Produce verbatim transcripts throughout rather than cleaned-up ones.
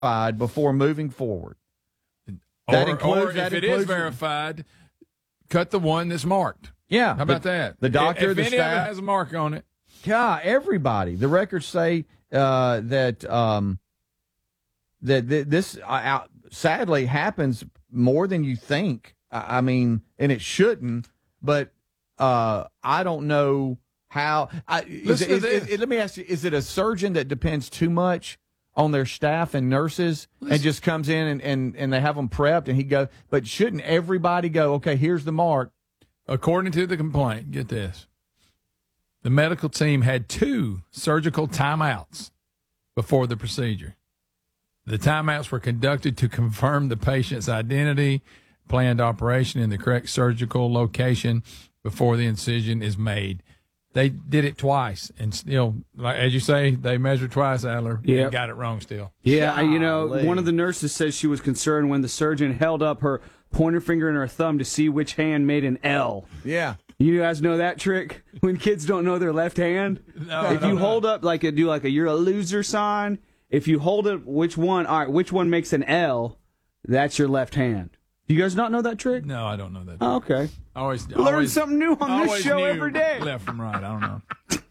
verified before moving forward. That or, includes, or that if it is verified, cut the one that's marked. Yeah. How about the, that? The doctor, if the any staff. of it has a mark on it. Yeah, everybody. The records say uh, that um, that th- this uh, out, sadly happens more than you think. I, I mean, and it shouldn't, but uh, I don't know how. I, is, is, is, is, let me ask you, is it a surgeon that depends too much on their staff and nurses Listen. and just comes in and, and, and they have them prepped and he goes, but shouldn't everybody go, okay, here's the mark? According to the complaint, get this, the medical team had two surgical timeouts before the procedure. The timeouts were conducted to confirm the patient's identity, planned operation in the correct surgical location before the incision is made. They did it twice, and still, like as you say, they measured twice, Adler, yep. and got it wrong still. Yeah, Golly. You know, one of the nurses says she was concerned when the surgeon held up her pointer finger and her thumb to see which hand made an L. Yeah. You guys know that trick? When kids don't know their left hand? No, if you hold up, like, a, do like a you're a loser sign, if you hold up which one, all right, which one makes an L, that's your left hand. Do you guys not know that trick? No, I don't know that. Oh, okay. I always learn always, something new on this show every day. Left from right, I don't know.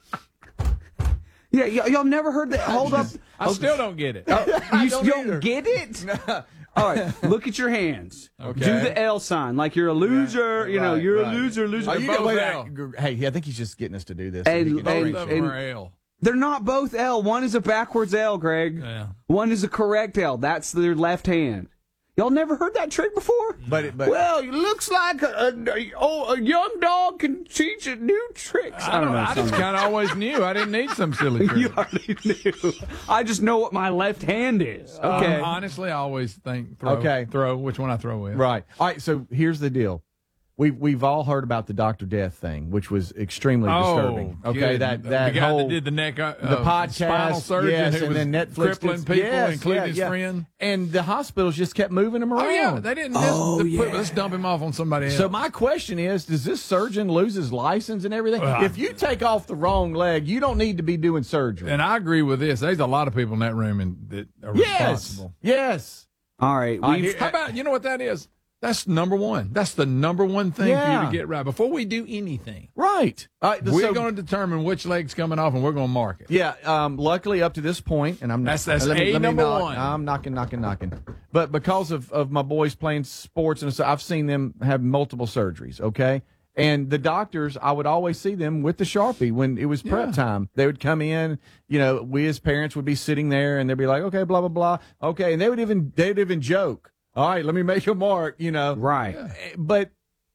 Yeah, y- y'all never heard that. Hold up. I still don't get it. Uh, you don't, don't get it? All right, look at your hands. Okay. Do the L sign, like you're a loser. Yeah, you know, right, you're right. a loser, loser. Oh, you both wait, L. Hey, I think he's just getting us to do this. And, so and, Both of and, them are L. They're not both L. One is a backwards L, Greg. Yeah. One is a correct L. That's their left hand. Y'all never heard that trick before? But, it, but well, it looks like a, a, oh, a young dog can teach a new tricks. I don't know. I just kind of always knew. I didn't need some silly trick. You already knew. I just know what my left hand is. Okay. Um, honestly, I always think throw. Okay. Throw. Which one I throw with. Right. All right. So here's the deal. We've we've all heard about the Doctor Death thing, which was extremely oh, disturbing. Okay, good. that that the guy whole that did the neck, uh, the podcast, spinal surgeon, yes, who and was then Netflix crippling did, people, yes, including yeah, his yeah. friend. And the hospitals just kept moving him around. Oh yeah, they didn't. Just, Oh, the, yeah. Let's dump him off on somebody else. So my question is, does this surgeon lose his license and everything? Well, if you take off the wrong leg, you don't need to be doing surgery. and I agree with this. There's a lot of people in that room and, that are yes, responsible. yes. All right. I we've- hear- How about, you know what that is? That's number one. That's the number one thing for Yeah. you to get right. Before we do anything, Right. Uh, we're so- going to determine which leg's coming off and we're going to mark it. Yeah, um, luckily up to this point, and I'm That's- that's let me, A let me number knock- one. I'm knocking, knocking, knocking. But because of, of my boys playing sports and stuff, I've seen them have multiple surgeries. Okay, and the doctors, I would always see them with the Sharpie when it was prep Yeah. time. They would come in, you know, we as parents would be sitting there, and they'd be like, okay, blah blah blah, okay, and they would even they'd even joke. All right, let me make a mark, you know. right. But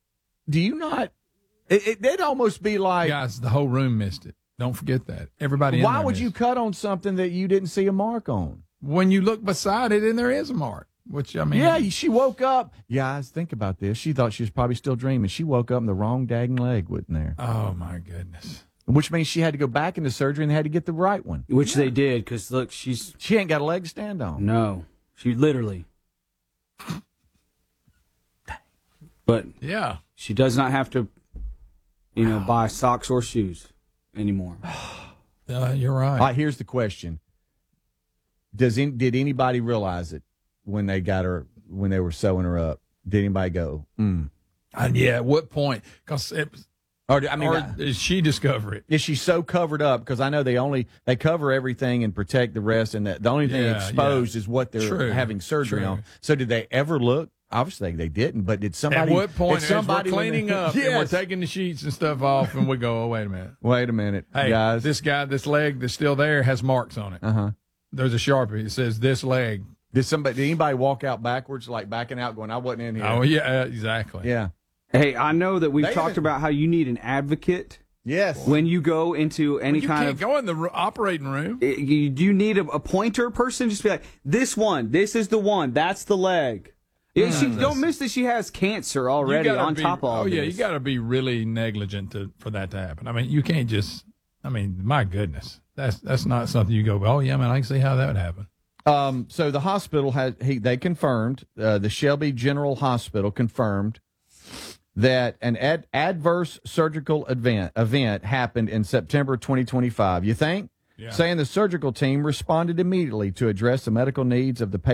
do you not? It, it, it'd almost be like, Guys, the whole room missed it. Don't forget that. Everybody in why there would missed you it. cut on something that you didn't see a mark on? When you look beside it and there is a mark, which, I mean. Yeah, she woke up. Guys, think about this. She thought she was probably still dreaming. She woke up and the wrong dagging leg wasn't there, Oh, my goodness. which means she had to go back into surgery and they had to get the right one. Which they did, because, look, she's. She ain't got a leg to stand on. No. She literally. But Yeah. she does not have to, you know, buy socks or shoes anymore. Uh, you're right. All right, here's the question. Does in, did anybody realize it when they got her, when they were sewing her up? Did anybody go, mm? And yeah, at what point? Because Or, I mean, or I- did she discover it? is she so covered up? Because I know they only they cover everything and protect the rest, and that the only thing Yeah, exposed yeah. is what they're True, having surgery true. on. So did they ever look? Obviously, they didn't. But did somebody? At what point did is we're somebody when cleaning they- up and we're Yes. taking the sheets and stuff off and we go, oh, wait a minute. Wait a minute, Hey, guys. this guy, this leg that's still there has marks on it. uh huh. There's a Sharpie. It says this leg. Did somebody? Did anybody walk out backwards, like backing out, going, "I wasn't in here"? Oh, yeah, uh, exactly. yeah. Hey, I know that we've They talked even- about how you need an advocate Yes. when you go into any You kind can't of. go in the r- operating room. I- You, do you need a, a pointer person? Just be like, this one, this is the one, that's the leg. Yeah, she, don't miss that she has cancer You already gotta on be- top of all Oh, yeah, this. you got to be really negligent to, for that to happen. I mean, you can't just, I mean, my goodness. That's that's not something you go, oh, yeah, man, I can see how that would happen. Um. So the hospital had he they confirmed uh, the Shelby General Hospital confirmed that an ad- adverse surgical event event happened in September twenty twenty-five. You think? Yeah. saying the surgical team responded immediately to address the medical needs of the patient.